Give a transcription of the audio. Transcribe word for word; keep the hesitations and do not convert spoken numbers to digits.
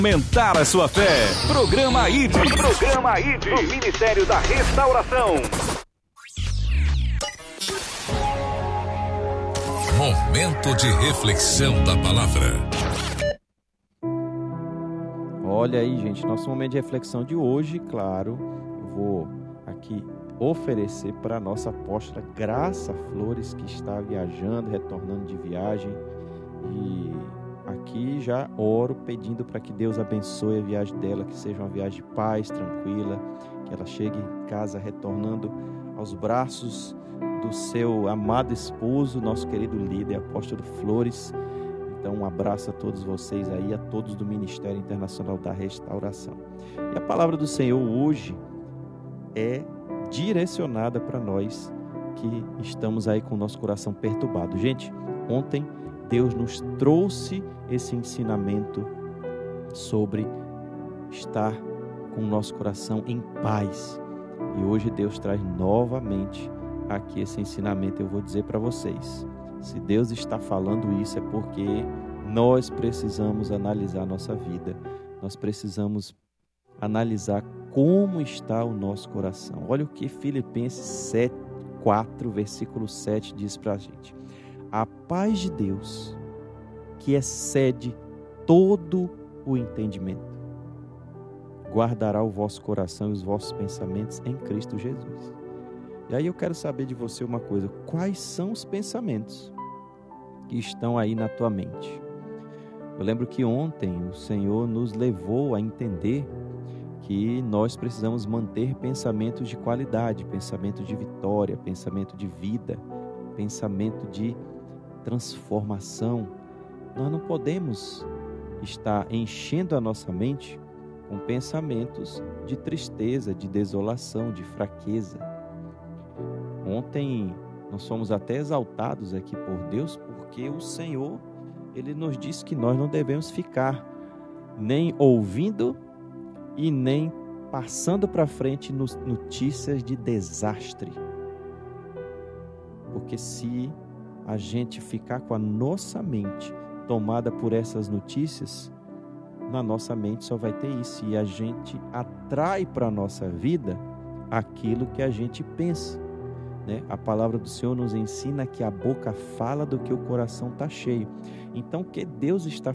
Aumentar a sua fé. Programa I D. Programa I D. Do Ministério da Restauração. Momento de reflexão da palavra. Olha aí, gente, nosso momento de reflexão de hoje, claro, eu vou aqui oferecer para a nossa apóstola Graça Flores, que está viajando, retornando de viagem. E aqui já oro pedindo para que Deus abençoe a viagem dela, que seja uma viagem de paz, tranquila, que ela chegue em casa retornando aos braços do seu amado esposo, nosso querido líder, apóstolo Flores. Então, um abraço a todos vocês aí, a todos do Ministério Internacional da Restauração. E a palavra do Senhor hoje é direcionada para nós que estamos aí com o nosso coração perturbado. Gente, ontem Deus nos trouxe esse ensinamento sobre estar com o nosso coração em paz. E hoje Deus traz novamente aqui esse ensinamento. Eu vou dizer para vocês, se Deus está falando isso é porque nós precisamos analisar a nossa vida. Nós precisamos analisar como está o nosso coração. Olha o que Filipenses sete, quatro, versículo sete diz para a gente. A paz de Deus, que excede todo o entendimento, guardará o vosso coração e os vossos pensamentos em Cristo Jesus. E aí eu quero saber de você uma coisa. Quais são os pensamentos que estão aí na tua mente? Eu lembro que ontem o Senhor nos levou a entender que nós precisamos manter pensamentos de qualidade, pensamento de vitória, pensamento de vida, pensamento de transformação. Nós não podemos estar enchendo a nossa mente com pensamentos de tristeza, de desolação, de fraqueza. Ontem nós fomos até exaltados aqui por Deus, porque o Senhor, Ele nos disse que nós não devemos ficar nem ouvindo e nem passando para frente notícias de desastre. Porque se a gente ficar com a nossa mente tomada por essas notícias, na nossa mente só vai ter isso. E a gente atrai para a nossa vida aquilo que a gente pensa. Né? A palavra do Senhor nos ensina que a boca fala do que o coração está cheio. Então, o que Deus está